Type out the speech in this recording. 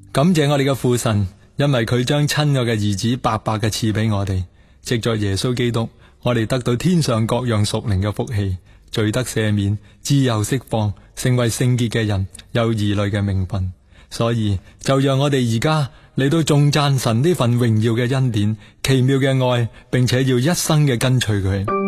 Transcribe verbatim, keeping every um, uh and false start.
感謝我哋嘅父神，因為佢將親愛嘅兒子白白嘅賜俾我哋，藉着耶穌基督，我哋得到天上各樣屬靈嘅福氣，罪得赦免，自由釋放，成為聖潔嘅人，有兒女嘅名分。所以就讓我哋而家嚟到頌讚神呢份榮耀嘅恩典、奇妙嘅愛，並且要一生嘅跟隨佢。